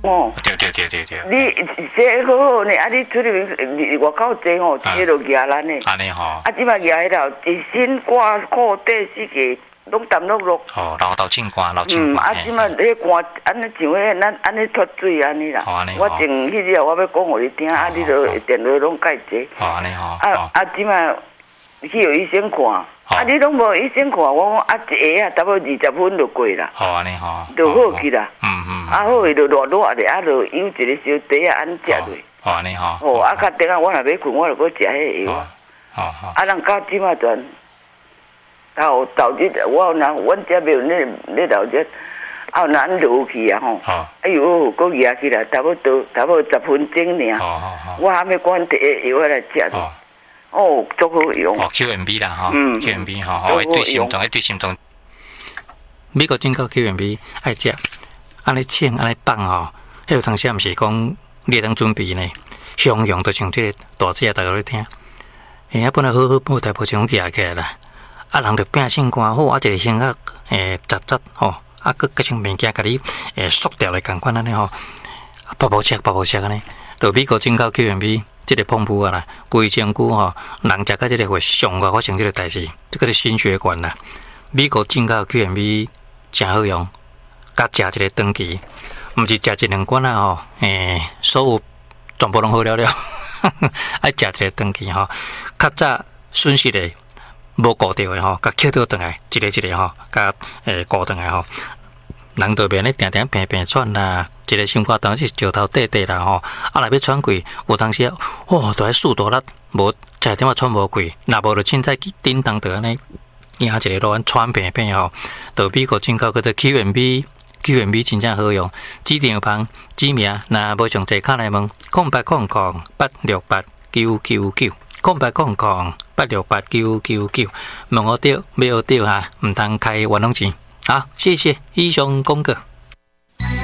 哦， 对。 你这好好呢，啊，你出去外口坐哦，这都牙咱呢。 安尼吼。 啊，即摆牙迄条一身挂裤底四个拢澹落落。 哦，老青瓜。啊， 即摆迄寒安尼像迄咱安尼脱水安尼啦。 好安尼。 我前迄日我要讲互你听，啊，你就电话拢介济。 好安尼吼。 即摆去有医生看。啊！你拢无医生看，我讲一下差不多20分就过啦。 好安尼吼， 就好去啦。好诶，就热热的，就有一个小茶安食落。 好安尼吼。 较等下我若要困，我就搁食迄药。 好。 人到即马全到日，阮遮没有那到这，咱落去啊吼。哎呦，搁压起来，差不多10分钟尔。我还没管第一药来食着。足好用。 QMB 啦，吼，QMB 吼，对心脏。美国进口 QMB 爱食，安尼称安尼放吼，迄有当时毋是讲你当准备呢，常用就像这个大只大家咧听。本来好台无像起来啦，人着变性肝好，一个先杂吼，佮各种物件甲你缩掉来共款安尼吼，包包切安尼，就美国进口 QMB。这个澎湖啊啦，规身躯吼，人食到这个会上个发生这个代志，这个是心血管啦。美国进口 QMB 真好用，甲食一个长期，毋是食1-2罐啊吼，所有全部拢好了，爱食一个长期吼，较早损失的无顾到的吼，甲捡倒转来，一个吼，甲顾转来吼。人就免咧定平喘啦，一个心肝当是石头底啦吼，若要喘气，有当时就爱4度力，无才点喘无气，若无就凊彩叮当就安尼，行一个路安喘平吼，就美国进口嗰个 QMB 真正好用，指定旁指名，若无上济卡来问0800-868-999，0800-868-999，问我对，买我对哈，唔通开冤枉钱。好，谢谢以上公告。